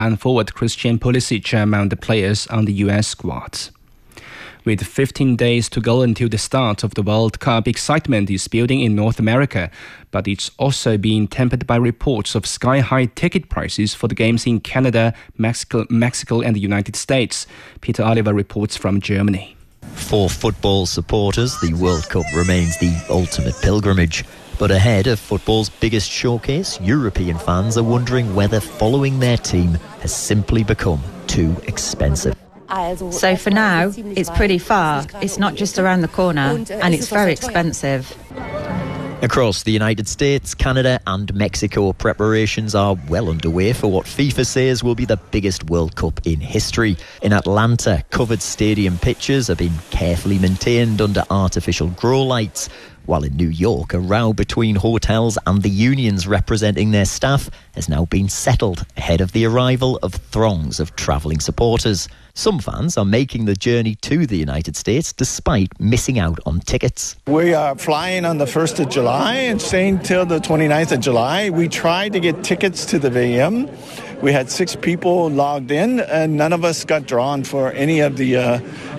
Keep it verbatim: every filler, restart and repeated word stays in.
and forward Christian Pulisic among the players on the U S squad. With fifteen days to go until the start of the World Cup, excitement is building in North America, but it's also being tempered by reports of sky-high ticket prices for the games in Canada, Mexico, Mexico and the United States. Peter Oliver reports from Germany. For football supporters, the World Cup remains the ultimate pilgrimage. But ahead of football's biggest showcase, European fans are wondering whether following their team has simply become too expensive. So for now, it's pretty far. It's not just around the corner, and it's very expensive. Across the United States, Canada and Mexico, preparations are well underway for what FIFA says will be the biggest World Cup in history. In Atlanta, covered stadium pitches have been carefully maintained under artificial grow lights, while in New York, a row between hotels and the unions representing their staff has now been settled ahead of the arrival of throngs of travelling supporters. Some fans are making the journey to the United States despite missing out on tickets. We are flying on the first of July and staying till the twenty-ninth of July. We tried to get tickets to the V M. We had six people logged in, and none of us got drawn for any of the uh,